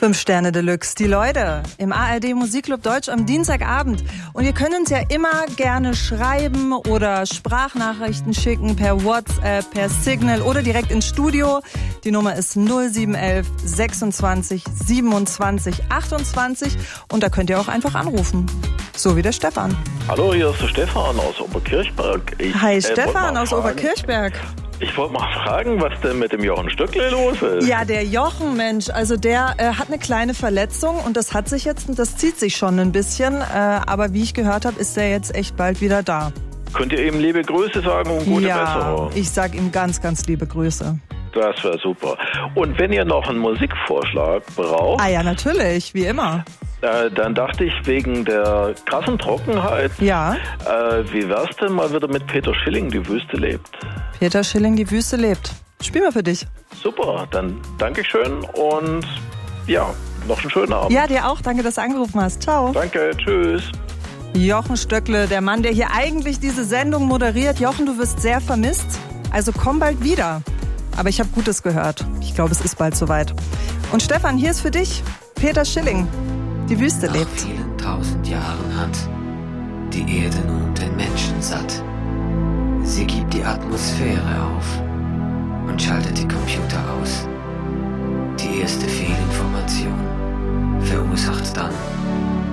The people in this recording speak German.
5 Sterne Deluxe, die Leute im ARD Musikclub Deutsch am Dienstagabend. Und ihr könnt uns ja immer gerne schreiben oder Sprachnachrichten schicken per WhatsApp, per Signal oder direkt ins Studio. Die Nummer ist 0711 26 27 28 und da könnt ihr auch einfach anrufen. So wie der Stefan. Hallo, hier ist der Stefan aus Oberkirchberg. Hi Stefan aus Oberkirchberg. Ich wollte mal fragen, was denn mit dem Jochen Stöckle los ist. Ja, der Jochen, Mensch, also der hat eine kleine Verletzung und das zieht sich schon ein bisschen. Aber wie ich gehört habe, ist der jetzt echt bald wieder da. Könnt ihr ihm liebe Grüße sagen und gute Besserung? Ja, ich sag ihm ganz, ganz liebe Grüße. Das wäre super. Und wenn ihr noch einen Musikvorschlag braucht... Ah ja, natürlich, wie immer. Dann dachte ich, wegen der krassen Trockenheit, ja. Wie wär's denn mal wieder mit Peter Schilling, Die Wüste lebt? Peter Schilling, Die Wüste lebt. Spiel mal für dich. Super, dann danke schön und ja, noch einen schönen Abend. Ja, dir auch. Danke, dass du angerufen hast. Ciao. Danke, tschüss. Jochen Stöckle, der Mann, der hier eigentlich diese Sendung moderiert. Jochen, du wirst sehr vermisst. Also komm bald wieder. Aber ich habe Gutes gehört. Ich glaube, es ist bald soweit. Und Stefan, hier ist für dich Peter Schilling. Die Wüste lebt. Nach vielen 1000 Jahren hat die Erde nun den Menschen satt. Sie gibt die Atmosphäre auf und schaltet die Computer aus. Die erste Fehlinformation verursacht dann